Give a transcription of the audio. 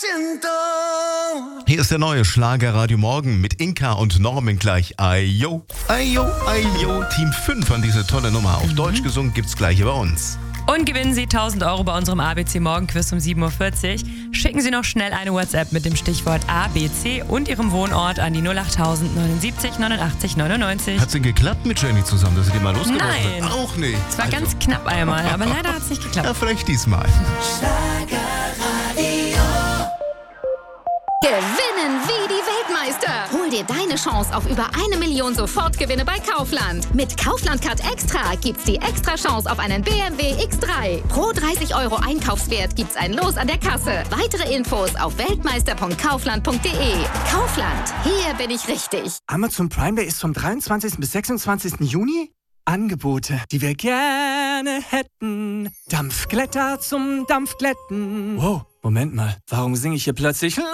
Hier ist der neue Schlager Radio Morgen mit Inka und Norman gleich. Ayo, ayo, ayo. Team 5 an diese tolle Nummer. Auf Deutsch gesungen gibt's gleich bei uns. Und gewinnen Sie 1.000 Euro bei unserem ABC Morgenquiz um 7.40 Uhr. Schicken Sie noch schnell eine WhatsApp mit dem Stichwort ABC und Ihrem Wohnort an die 08000 79 89 99. Hat's denn geklappt mit Jenny zusammen, dass sie die mal losgeworden Nein. hat? Auch nicht. Es war ganz knapp einmal, aber leider hat es nicht geklappt. Ja, vielleicht diesmal. Gewinnen wie die Weltmeister. Hol dir deine Chance auf über 1 Million Sofortgewinne bei Kaufland. Mit Kaufland Card Extra gibt's die extra Chance auf einen BMW X3. Pro 30 Euro Einkaufswert gibt's ein Los an der Kasse. Weitere Infos auf weltmeister.kaufland.de. Kaufland, hier bin ich richtig. Amazon Prime Day ist vom 23. bis 26. Juni. Angebote, die wir gerne hätten. Dampfglätter zum Dampfglätten. Wow, Moment mal, warum singe ich hier plötzlich